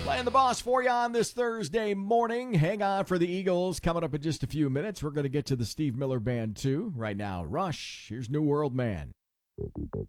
Playing the boss for you on this Thursday morning. Hang on for the Eagles. Coming up in just a few minutes. We're going to get to the Steve Miller Band, too. Right now, Rush. Here's New World Man.